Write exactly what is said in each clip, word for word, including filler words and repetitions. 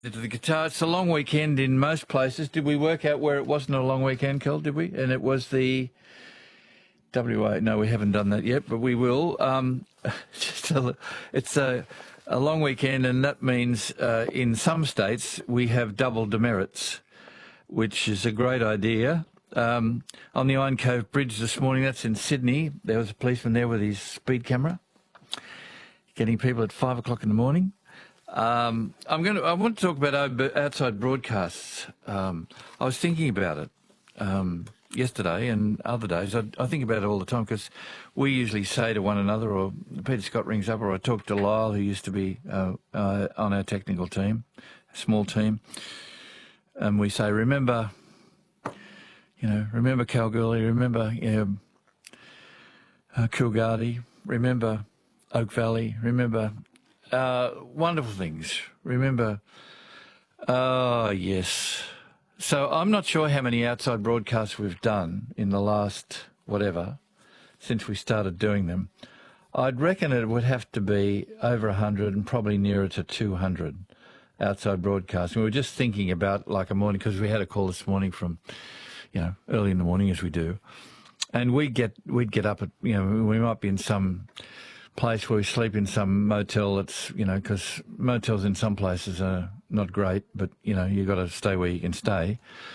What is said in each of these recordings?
To the guitar. It's a long weekend in most places. Did we work out where it wasn't a long weekend, Kel, did we? And it was the W A. No, we haven't done that yet, but we will. Um, just a, it's a, a long weekend, and that means uh, in some states we have double demerits, which is a great idea. Um, on the Iron Cove Bridge this morning, that's in Sydney, there was a policeman there with his speed camera, getting people at five o'clock in the morning. Um, I'm going to. I want to talk about outside broadcasts. Um, I was thinking about it um, yesterday and other days. I, I think about it all the time because we usually say to one another, or Peter Scott rings up, or I talk to Lyle, who used to be uh, uh, on our technical team, a small team, and we say, remember, you know, remember Kalgoorlie, remember you know, uh, Coolgardie, remember Oak Valley, remember. Uh, wonderful things. Remember, oh, yes. So I'm not sure how many outside broadcasts we've done in the last, whatever, since we started doing them. I'd reckon it would have to be over one hundred and probably nearer to two hundred outside broadcasts. And we were just thinking about like a morning, because we had a call this morning from, you know, early in the morning as we do. And we'd get, we'd get up at, you know, we might be in some place where we sleep in some motel that's, you know, because motels in some places are not great, but, you know, you've got to stay where you can stay.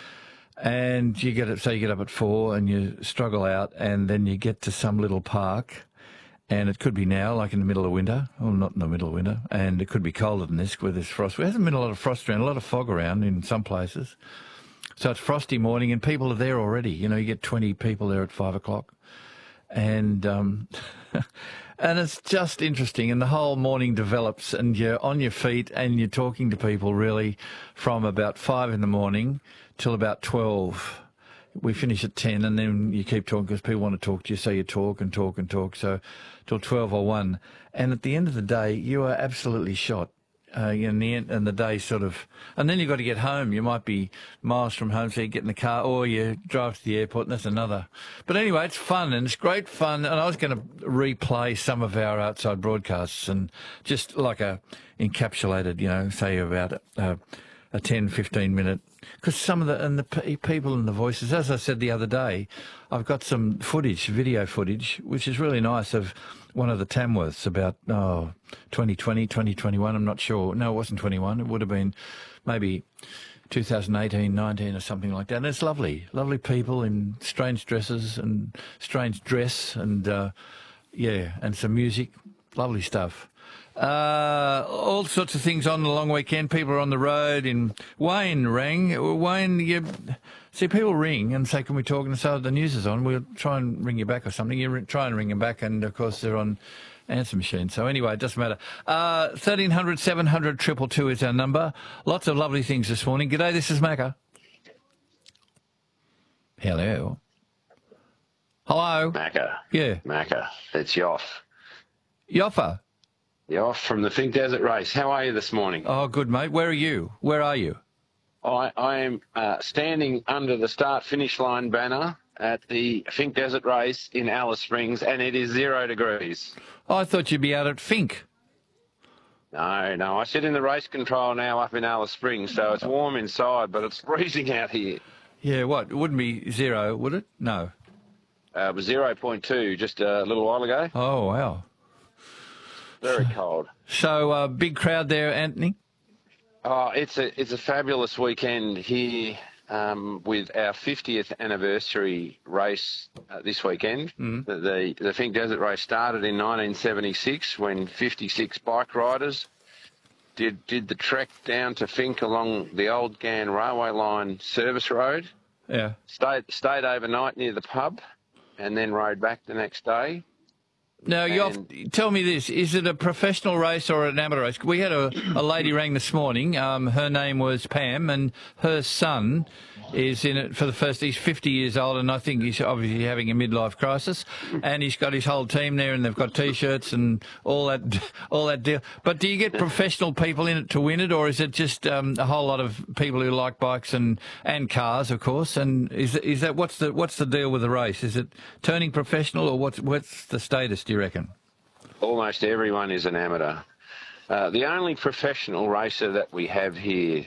And you get it, so you get up at four and you struggle out, and then you get to some little park, and it could be now, like in the middle of winter, well, not in the middle of winter, and it could be colder than this where there's frost. There hasn't been a lot of frost around, a lot of fog around in some places. So it's frosty morning and people are there already. You know, you get twenty people there at five o'clock. And, um, and it's just interesting, and the whole morning develops, and you're on your feet and you're talking to people really from about five in the morning till about twelve. We finish at ten, and then you keep talking because people want to talk to you, so you talk and talk and talk, so till twelve or one. And at the end of the day, you are absolutely shot. Uh, in the end, and the day sort of, and then you've got to get home. You might be miles from home, so you get in the car, or you drive to the airport, and that's another. But anyway, it's fun, and it's great fun. And I was going to replay some of our outside broadcasts, and just like a encapsulated, you know, say about a, a ten, fifteen minute, because some of the, and the p- people and the voices, as I said the other day, I've got some footage, video footage, which is really nice, of one of the Tamworths about, oh, twenty twenty, twenty twenty-one, I'm not sure. No, it wasn't twenty-one. It would have been maybe two thousand eighteen, nineteen or something like that. And it's lovely, lovely people in strange dresses and strange dress and, uh, yeah, and some music, lovely stuff. Uh, all sorts of things on the long weekend. People are on the road. In Wayne rang. Wayne, you see, people ring and say, "Can we talk?" And say, "Oh, the news is on. We'll try and ring you back or something." You try and ring them back, and of course they're on answer machine. So anyway, it doesn't matter. Uh, thirteen hundred, seven hundred, two two two is our number. Lots of lovely things this morning. G'day, this is Macca. Hello. Hello. Macca. Yeah. Macca. It's Yoff. Yoffa. Yoff from the Finke Desert Race. How are you this morning? Oh, good, mate. Where are you? Where are you? I, I am uh, standing under the start-finish line banner at the Finke Desert Race in Alice Springs, and it is zero degrees. Oh, I thought you'd be out at Fink. No, no. I sit in the race control now up in Alice Springs, so it's warm inside, but it's freezing out here. Yeah, what? It wouldn't be zero, would it? No. Uh, it was zero point two just a little while ago. Oh, wow. Very cold. So, uh, big crowd there, Anthony? Oh, it's a it's a fabulous weekend here um, with our fiftieth anniversary race uh, this weekend. Mm-hmm. The, the the Finke Desert Race started in nineteen seventy-six when fifty-six bike riders did did the trek down to Finke along the old Ghan railway line service road. Yeah. Stayed stayed overnight near the pub, and then rode back the next day. Now, you tell me this, is it a professional race or an amateur race? We had a, a lady rang this morning, um, her name was Pam, and her son is in it for the first, he's fifty years old, and I think he's obviously having a midlife crisis, and he's got his whole team there, and they've got T-shirts and all that all that deal. But do you get professional people in it to win it, or is it just um, a whole lot of people who like bikes and, and cars, of course? And is is that what's the what's the deal with the race? Is it turning professional, or what's what's the status, do you reckon? Almost everyone is an amateur. Uh, the only professional racer that we have here